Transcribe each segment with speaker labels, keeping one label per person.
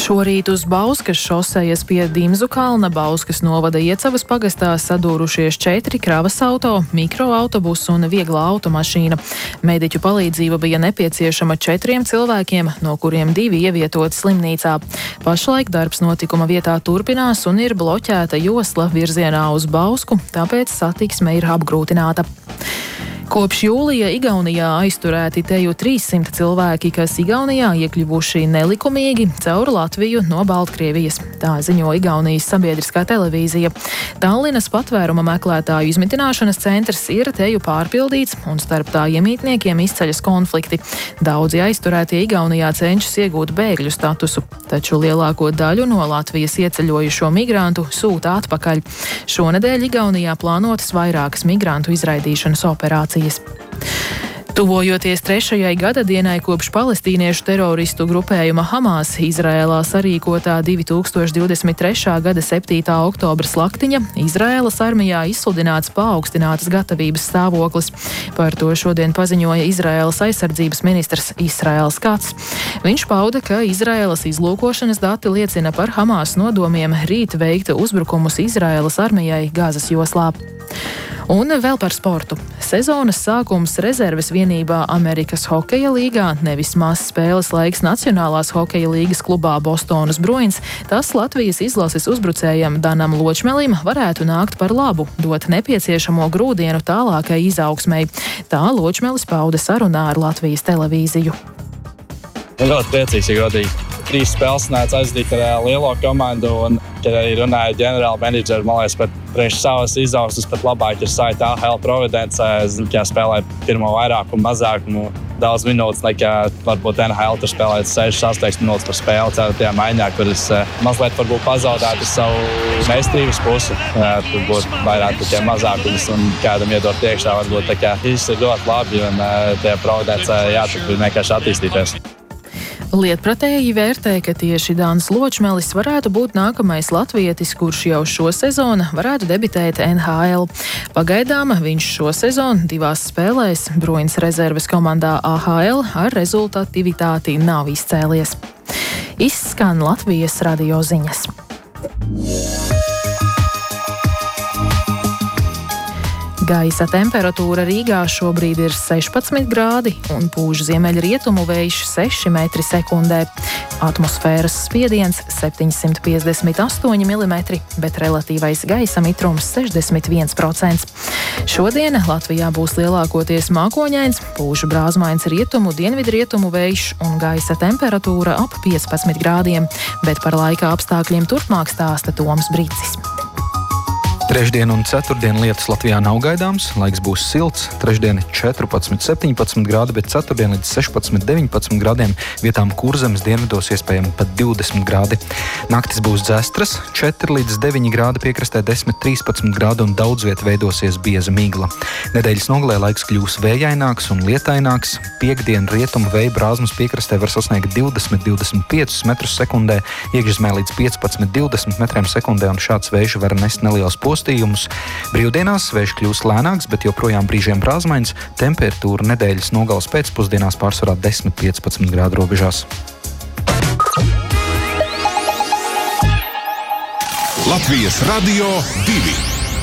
Speaker 1: Šorīt uz Bauskas šosejas pie Dimzu kalna Bauskas novada Iecavas pagastā sadūrušies 4 kravas auto, mikroautobusu un vieglā automašīna. Mediķu palīdzība bija nepieciešama 4 cilvēkiem, no kuriem 2 ievietoti slimnīcā. Pašlaik darbs notikuma vietā turpinās un ir bloķēta josla virzienā uz Bausku, tāpēc satiksme ir apgrūtināta. Kopš jūlija Igaunijā aizturēti teju 300 cilvēki, kas Igaunijā iekļuvuši nelikumīgi caur Latviju no Baltkrievijas. Tā ziņo Igaunijas sabiedriskā televīzija. Tallinas patvēruma meklētāju izmitināšanas centrs ir teju pārpildīts un starp tā iemītniekiem izceļas konflikti. Daudzi aizturētie Igaunijā cenšas iegūt bēgļu statusu, taču lielāko daļu no Latvijas ieceļojušo migrantu sūta atpakaļ. Šonedēļ Igaunijā plānotas vairākas migrantu izraidīšanas operācijas. Tuvojoties 3. gadadienai kopš palestīniešu teroristu grupējuma Hamas Izraēlā sarīkotā 2023. gada 7. oktobra slaktiņa, Izraēlas armijā izsludināts paaugstinātas gatavības stāvoklis. Par to šodien paziņoja Izraēlas aizsardzības ministrs Israēls Kats. Viņš pauda, ka Izraēlas izlūkošanas dati liecina par Hamas nodomiem rīt veikt uzbrukumus Izraēlas armijai Gazas joslā. Un vēl par sportu. Sezonas sākums rezerves vienībā Amerikas hokeja līgā, nevis mazs spēles laiks Nacionālās hokeja līgas klubā Bostonas Bruins, tas Latvijas izlases uzbrucējam Danam Ločmelim varētu nākt par labu, dot nepieciešamo grūdienu tālākai izaugsmei. Tā Ločmelis pauda sarunā ar Latvijas televīziju.
Speaker 2: Ļoti priecīgs, ja godīgi. 3 spēles nāca aizdīt ar lielo komandu, un kad arī runāja ģenerāla menedžeri, man liekas, pat priekš savas izaugsmes pat labāk ir sākt AHL Providence, kā spēlē pirmo vairākumu, mazākumu, daudz minūtes, nekā varbūt NHL tur spēlēt 6-8 minūtes par spēli tajā maiņā, kur es mazliet varbūt pazaudētu savu meistarības pusi. Tur būtu vairāk tikai mazākums un kādam iedot priekšā, varbūt tā kā viss ir ļoti labi, un tajā Providence jāturpina vienkārši attīstīties.
Speaker 1: Lietpratēji vērtē, ka tieši Dāns Ločmelis varētu būt nākamais latvietis, kurš jau šo sezonu varētu debitēt NHL. Pagaidām viņš šo sezonu 2 spēlēs Bruins rezerves komandā AHL ar rezultatīvitāti nav izcēlies. Izskan Latvijas radio ziņas. Gaisa temperatūra Rīgā šobrīd ir 16 grādi un pūš ziemeļrietumu vējš 6 metri sekundē. Atmosfēras spiediens 758 mm, bet relatīvais gaisa mitrums 61%. Šodien Latvijā būs lielākoties mākoņains, pūš brāzmains rietumu, dienvidrietumu vējš un gaisa temperatūra ap 15 grādiem, bet par laika apstākļiem turpmāk stāsta Toms Bricis.
Speaker 3: Trešdien un ceturtdien lietus Latvijā nav gaidāms, laiks būs silts, trešdien 14-17 grādi, bet ceturtdien līdz 16-19 grādiem, vietām Kurzemes dienvidos iespējami pat 20 grādi. Naktis būs dzestras, 4 līdz 9 grādi, piekrastē 10-13 grādi un daudz viet veidosies bieza migla. Nedēļas nogalē laiks kļūs vējaināks un lietaināks, piektdien rietumu vēja brāzmas piekrastē var sasniegt 20-25 metrus sekundē, iekšzemē līdz 15-20 metriem sekundē un šāds vējš var nest neliels postījumus. Brīvdienās vējš kļūs lēnāks, bet joprojām brīžiem brāzmains, temperatūra nedēļas nogales pēcpusdienās pārsvarā 10-15 grādu robežās.
Speaker 4: Latvijas radio 2.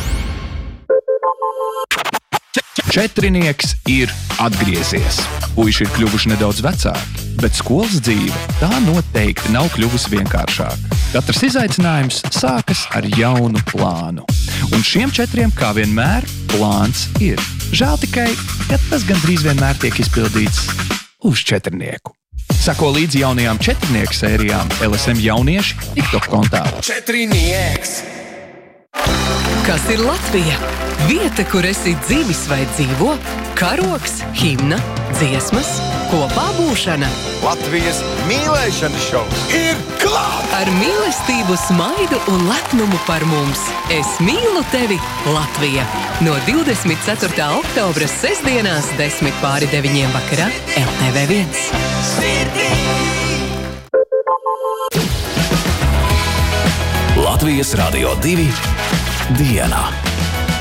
Speaker 4: Četrinieks ir atgriezies. Puiši ir kļuvuši nedaudz vecāki, bet skolas dzīve tā noteikti nav kļuvusi vienkāršāka. Katrs izaicinājums sākas ar jaunu plānu. Un šiem 4, kā vienmēr, plāns ir. Žēl tikai, ka tas gandrīz vienmēr tiek izpildīts uz četrnieku. Sako līdzi jaunajām četrnieku sērijām LSM jaunieši TikTok kontā. Četrnieks!
Speaker 5: Kas ir Latvija? Vieta, kur esi dzimis vai dzīvo, karogs, himna, dziesmas, kopā būšana.
Speaker 6: Latvijas mīlēšanas šovs ir klāt!
Speaker 5: Ar mīlestību, smaidu un lepnumu par mums. Es mīlu tevi, Latvija! No 24. oktobra sestdienās 8:50 vakarā LTV1.
Speaker 4: Latvijas radio 2 dienā.